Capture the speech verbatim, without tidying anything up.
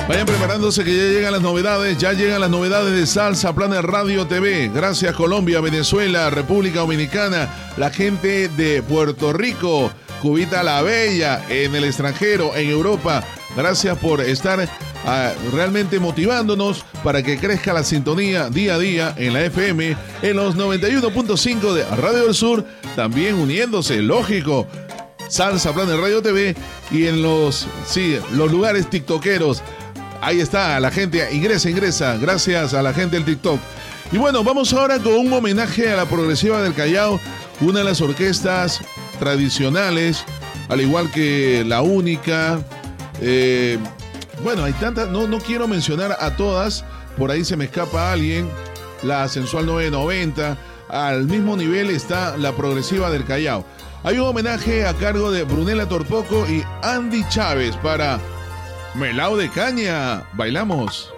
Vayan preparándose que ya llegan las novedades, ya llegan las novedades de Salsa Planet Radio T V. Gracias Colombia, Venezuela, República Dominicana, la gente de Puerto Rico, Cubita la Bella, en el extranjero, en Europa. Gracias por estar uh, realmente motivándonos para que crezca la sintonía día a día en la F M, en los noventa y uno punto cinco de Radio del Sur, también uniéndose, lógico, Salsa Planet Radio T V y en los, sí, los lugares tiktokeros. Ahí está, la gente ingresa, ingresa, gracias a la gente del TikTok. Y bueno, vamos ahora con un homenaje a la Progresiva del Callao, una de las orquestas tradicionales, al igual que La Única. Eh, bueno, hay tantas, no, no quiero mencionar a todas, por ahí se me escapa alguien, la Sensual nueve noventa, al mismo nivel está la Progresiva del Callao. Hay un homenaje a cargo de Brunella Torpoco y Andy Chávez para Melao de Caña. Bailamos.